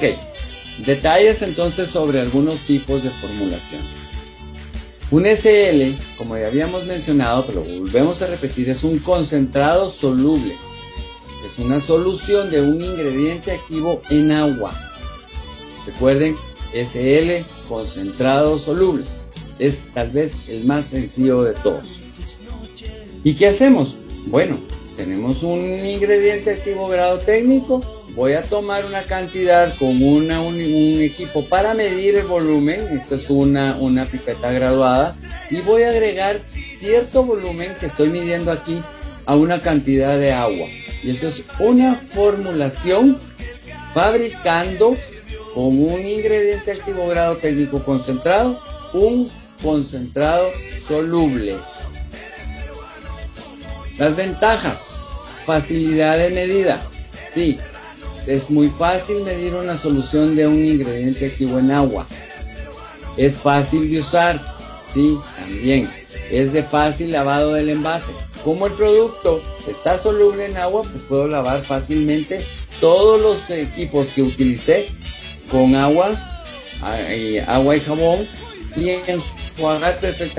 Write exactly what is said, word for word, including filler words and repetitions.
Ok, detalles entonces sobre algunos tipos de formulaciones. Un S L, como ya habíamos mencionado, pero volvemos a repetir, es un concentrado soluble. Es una solución de un ingrediente activo en agua. Recuerden, S L, concentrado soluble. Es tal vez el más sencillo de todos. ¿Y qué hacemos? Bueno, tenemos un ingrediente activo grado técnico. Voy a tomar una cantidad con una, un, un equipo para medir el volumen. Esto es una, una pipeta graduada. Y voy a agregar cierto volumen que estoy midiendo aquí a una cantidad de agua. Y esto es una formulación fabricando con un ingrediente activo grado técnico concentrado, un concentrado soluble. Las ventajas: facilidad de medida. Sí, es muy fácil medir una solución de un ingrediente activo en agua. Es fácil de usar. Sí, también. Es de fácil lavado del envase. Como el producto está soluble en agua, pues puedo lavar fácilmente todos los equipos que utilicé con agua, agua y jabón y enjuagar perfectamente